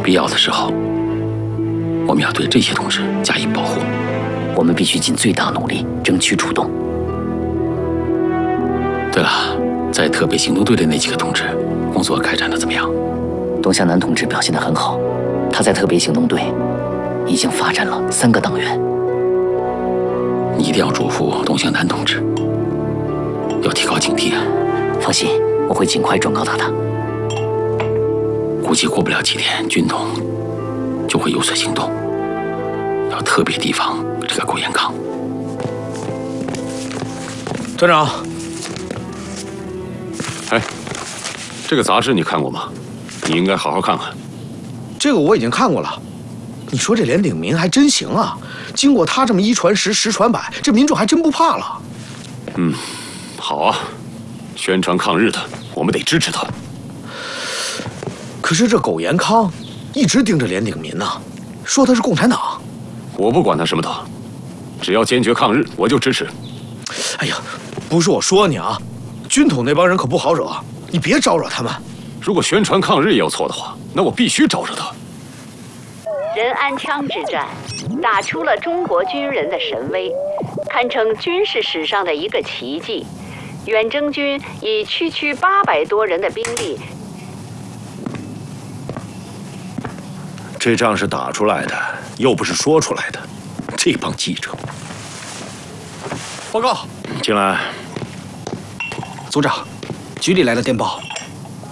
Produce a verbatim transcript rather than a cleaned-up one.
必要的时候，我们要对这些同志加以保护。 我们必须尽最大努力，争取主动。 对了，在特别行动队的那几个同志，工作开展的怎么样？ 董向南同志表现得很好，他在特别行动队已经发展了三个党员。 你一定要嘱咐董向南同志，要提高警惕啊！ 放心，我会尽快转告他的。 估计过不了几天，军统就会有所行动，要特别提防这个苟延康。 团长， 哎，这个杂志你看过吗？你应该好好看看。 这个我已经看过了。你说这连鼎民还真行啊！经过他这么一传十，十传百，这民众还真不怕了。 嗯，好啊，宣传抗日的，我们得支持他。 可是这苟延康一直盯着连鼎民呢，说他是共产党。 我不管他什么党，只要坚决抗日，我就支持。 哎呀，不是我说你啊，军统那帮人可不好惹，你别招惹他们。 如果宣传抗日也有错的话，那我必须招惹他。 仁安羌之战打出了中国军人的神威，堪称军事史上的一个奇迹。远征军以区区八百多人的兵力， 这仗是打出来的，又不是说出来的。这帮记者， 报告， 进来。 组长，局里来的电报，